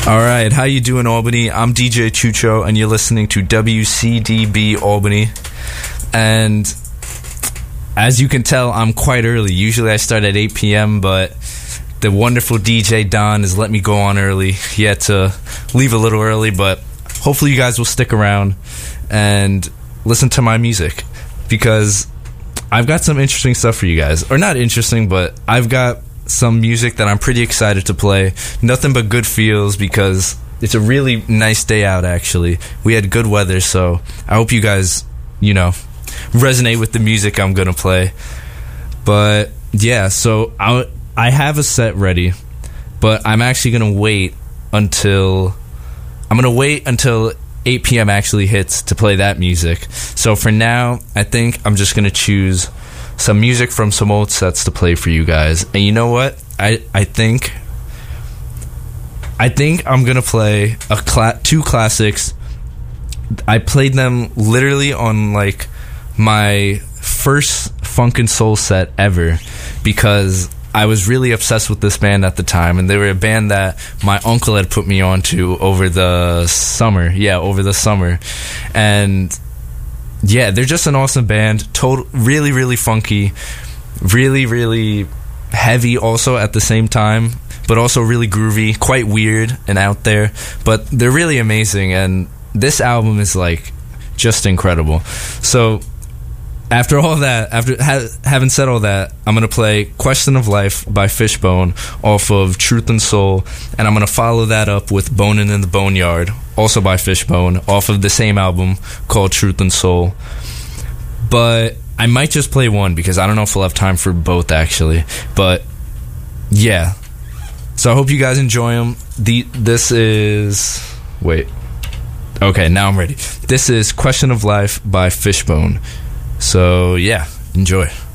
All right, how you doing, Albany? I'm DJ Chucho, and you're listening to WCDB Albany. And as you can tell, I'm quite early. Usually I start at 8 p.m., but the wonderful DJ Don has let me go on early. He had to leave a little early, but hopefully you guys will stick around and listen to my music, because I've got some interesting stuff for you guys. Or not interesting, but I've got some music that I'm pretty excited to play. Nothing but good feels, because it's a really nice day out, actually. We had good weather, so I hope you guys, resonate with the music I'm going to play. But, yeah, so I have a set ready, but I'm actually going to wait until 8 p.m. actually hits to play that music. So for now, I think I'm just going to choose some music from some old sets to play for you guys. And you know what? I think I'm going to play two classics. I played them literally on my first funk and soul set ever, because I was really obsessed with this band at the time, and they were a band that my uncle had put me onto over the summer. Yeah, over the summer. And yeah, they're just an awesome band. Really, really funky. Really, really heavy also at the same time, but also really groovy, quite weird and out there. But they're really amazing, and this album is just incredible. So after all that, having said all that, I'm going to play Question of Life by Fishbone off of Truth and Soul, and I'm going to follow that up with Bonin' in the Boneyard, also by Fishbone, off of the same album called Truth and Soul. But I might just play one, because I don't know if we'll have time for both, actually. But yeah, so I hope you guys enjoy them. This is... Wait. Okay, now I'm ready. This is Question of Life by Fishbone. So, yeah, enjoy.